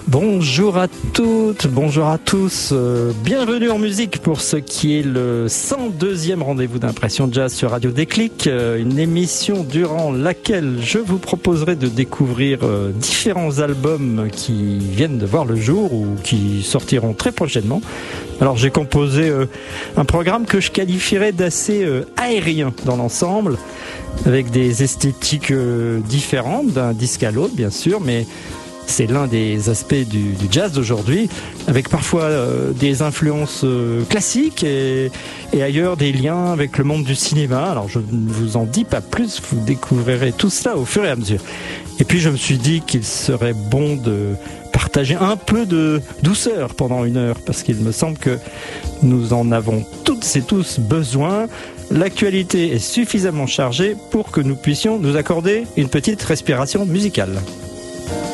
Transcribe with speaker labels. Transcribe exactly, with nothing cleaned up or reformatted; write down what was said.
Speaker 1: Bonjour à toutes, bonjour à tous, euh, bienvenue en musique pour ce qui est le cent deuxième rendez-vous d'Impression Jazz sur Radio Déclic, euh, une émission durant laquelle je vous proposerai de découvrir euh, différents albums qui viennent de voir le jour ou qui sortiront très prochainement. Alors j'ai composé euh, un programme que je qualifierais d'assez euh, aérien dans l'ensemble, avec des esthétiques euh, différentes d'un disque à l'autre bien sûr, mais c'est l'un des aspects du, du jazz d'aujourd'hui, avec parfois euh, des influences euh, classiques et, et ailleurs des liens avec le monde du cinéma. Alors je ne vous en dis pas plus, vous découvrirez tout cela au fur et à mesure. Et puis je me suis dit qu'il serait bon de partager un peu de douceur pendant une heure, parce qu'il me semble que nous en avons toutes et tous besoin. L'actualité est suffisamment chargée pour que nous puissions nous accorder une petite respiration musicale.